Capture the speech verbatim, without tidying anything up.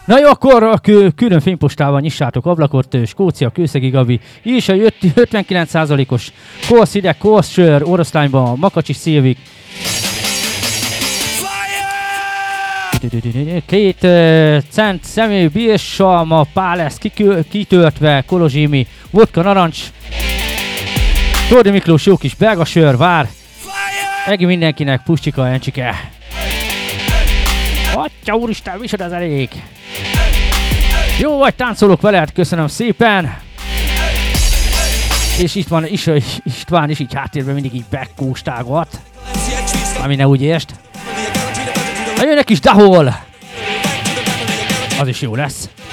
Na jó, akkor a kül- külön fénypostával nyissátok ablakot, Skócia, Kőszegi Gabi, és a ötvenkilenc százalékos Korsz hideg, Korsz sör, oroszlányban, Makacsi Szilvik. Két uh, cent személy, bírsalma, pálesz, kikö- kitöltve, Kolozsimi, vodka, narancs, Tordi Miklós, jó kis belga sör, vár. Egi mindenkinek, puscsika, encsike. Atya úristen, micsoda ez elég. Jó vagy, táncolok veled, köszönöm szépen. És itt van is, István is így háttérben mindig így bekkóstágat. Ami ne úgy értsd. Na jönnek is Dahol. Az is jó lesz.